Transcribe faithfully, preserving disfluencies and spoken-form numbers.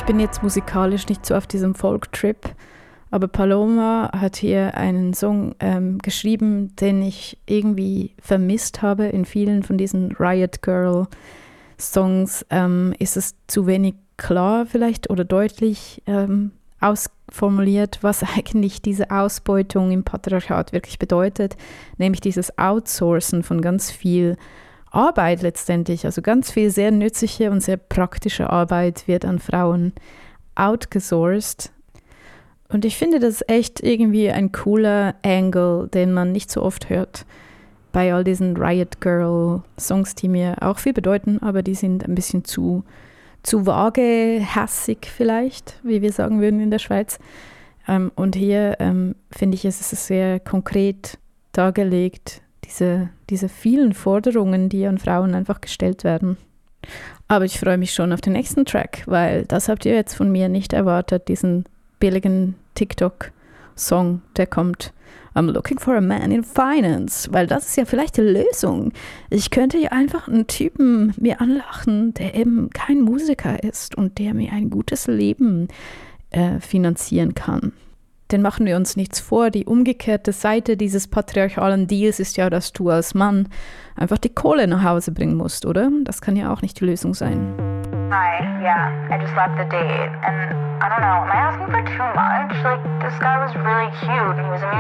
bin jetzt musikalisch nicht so auf diesem Folk-Trip, aber Paloma hat hier einen Song ähm, geschrieben, den ich irgendwie vermisst habe. In vielen von diesen Riot Girl Songs ähm, ist es zu wenig klar vielleicht oder deutlich ähm, ausformuliert, was eigentlich diese Ausbeutung im Patriarchat wirklich bedeutet, nämlich dieses Outsourcen von ganz viel Arbeit letztendlich, also ganz viel sehr nützliche und sehr praktische Arbeit wird an Frauen outgesourced. Und ich finde das echt irgendwie ein cooler Angle, den man nicht so oft hört bei all diesen Riot Girl Songs, die mir auch viel bedeuten, aber die sind ein bisschen zu, zu vage, hassig vielleicht, wie wir sagen würden in der Schweiz. Ähm, und hier ähm, finde ich, es ist sehr konkret dargelegt, diese, diese vielen Forderungen, die an Frauen einfach gestellt werden. Aber ich freue mich schon auf den nächsten Track, weil das habt ihr jetzt von mir nicht erwartet, diesen billigen TikTok-Song, der kommt. I'm looking for a man in finance, weil das ist ja vielleicht die Lösung. Ich könnte ja einfach einen Typen mir anlachen, der eben kein Musiker ist und der mir ein gutes Leben äh, finanzieren kann. Denn machen wir uns nichts vor, die umgekehrte Seite dieses patriarchalen Deals ist ja, dass du als Mann einfach die Kohle nach Hause bringen musst, oder? Das kann ja auch nicht die Lösung sein. Hi, yeah, I just left the date, and I don't know, am I asking for too much? Like, this guy was really cute, and he was